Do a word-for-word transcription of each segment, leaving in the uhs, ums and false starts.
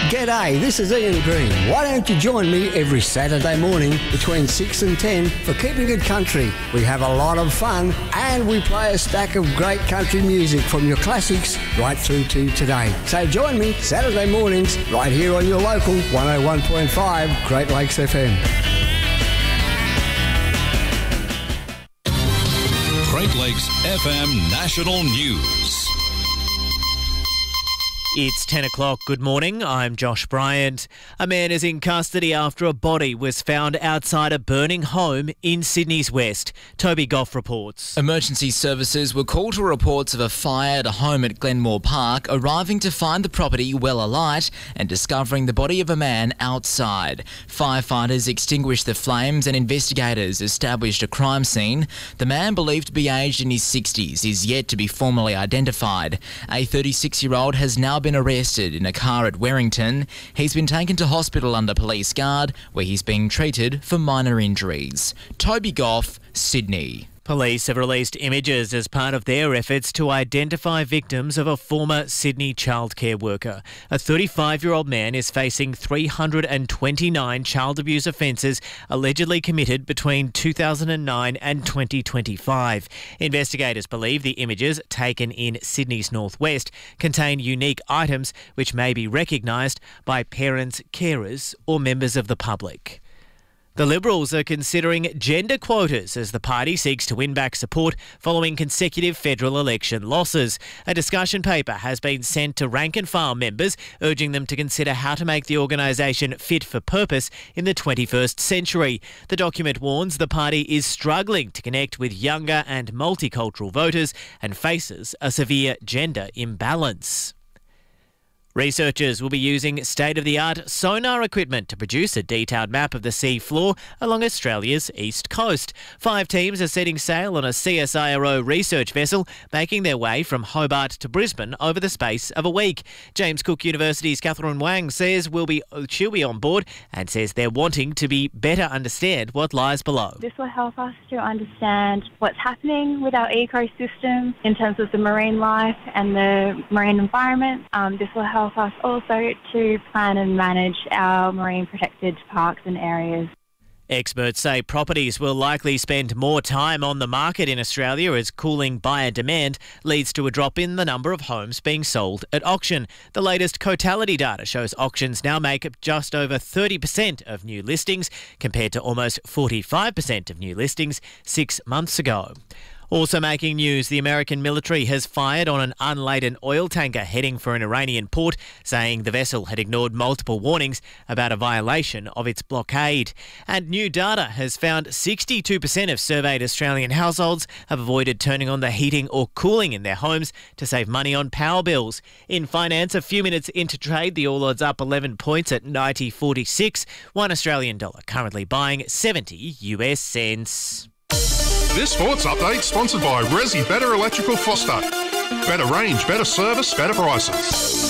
G'day, this is Ian Green. Why don't you join me every Saturday morning between six and ten for Keeping It Country? We have a lot of fun and we play a stack of great country music from your classics right through to today. So join me Saturday mornings right here on your local one oh one point five Great Lakes F M. Great Lakes F M National News. It's ten o'clock. Good morning. I'm Josh Bryant. A man is in custody after a body was found outside a burning home in Sydney's West. Toby Goff reports. Emergency services were called to reports of a fire at a home at Glenmore Park, arriving to find the property well alight and discovering the body of a man outside. Firefighters extinguished the flames and investigators established a crime scene. The man, believed to be aged in his sixties, is yet to be formally identified. A thirty-six-year-old has now been been arrested in a car at Werrington. He's been taken to hospital under police guard, where he's being treated for minor injuries. Toby Goff, Sydney. Police have released images as part of their efforts to identify victims of a former Sydney childcare worker. A thirty-five-year-old man is facing three hundred twenty-nine child abuse offences allegedly committed between two thousand nine and twenty twenty-five. Investigators believe the images, taken in Sydney's northwest, contain unique items which may be recognised by parents, carers or members of the public. The Liberals are considering gender quotas as the party seeks to win back support following consecutive federal election losses. A discussion paper has been sent to rank and file members, urging them to consider how to make the organisation fit for purpose in the twenty-first century. The document warns the party is struggling to connect with younger and multicultural voters and faces a severe gender imbalance. Researchers will be using state-of-the-art sonar equipment to produce a detailed map of the sea floor along Australia's east coast. Five teams are setting sail on a C S I R O research vessel, making their way from Hobart to Brisbane over the space of a week. James Cook University's Catherine Wang says we'll be, she'll be on board and says they're wanting to be better understand what lies below. This will help us to understand what's happening with our ecosystem in terms of the marine life and the marine environment. Um, this will help us also to plan and manage our marine protected parks and areas. Experts say properties will likely spend more time on the market in Australia as cooling buyer demand leads to a drop in the number of homes being sold at auction. The latest Cotality data shows auctions now make up just over thirty percent of new listings compared to almost forty-five percent of new listings six months ago. Also making news, the American military has fired on an unladen oil tanker heading for an Iranian port, saying the vessel had ignored multiple warnings about a violation of its blockade. And new data has found sixty-two percent of surveyed Australian households have avoided turning on the heating or cooling in their homes to save money on power bills. In finance, a few minutes into trade, the All Odds up eleven points at ninety forty-six. One Australian dollar currently buying seventy US cents. This sports update sponsored by Resi Better Electrical Foster. Better range, better service, better prices.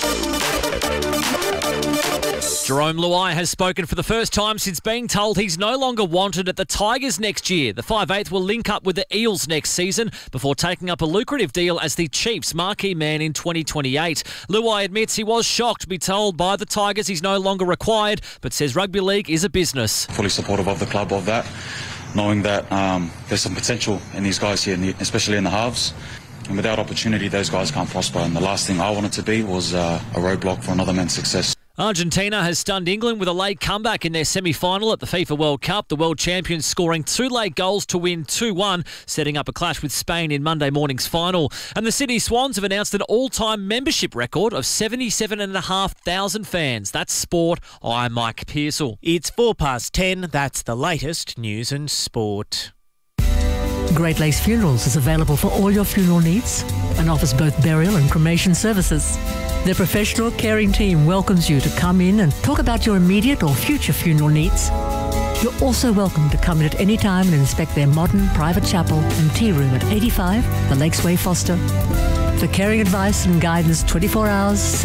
Jarome Luai has spoken for the first time since being told he's no longer wanted at the Tigers next year. The five eighth will link up with the Eels next season before taking up a lucrative deal as the Chiefs' marquee man in twenty twenty-eight. Luai admits he was shocked to be told by the Tigers he's no longer required, but says rugby league is a business. Fully supportive of the club of that, knowing that um, there's some potential in these guys here, especially in the halves. And without opportunity, those guys can't prosper. And the last thing I wanted to be was uh, a roadblock for another man's success. Argentina has stunned England with a late comeback in their semi-final at the FIFA World Cup. The world champions scoring two late goals to win two one, setting up a clash with Spain in Monday morning's final. And the Sydney Swans have announced an all-time membership record of seventy-seven thousand five hundred fans. That's sport. I'm Mike Pearsall. It's four past ten. That's the latest news and sport. Great Lakes Funerals is available for all your funeral needs and offers both burial and cremation services. Their professional, caring team welcomes you to come in and talk about your immediate or future funeral needs. You're also welcome to come in at any time and inspect their modern private chapel and tea room at eighty-five The Lakes Way, Foster. For caring advice and guidance twenty-four hours,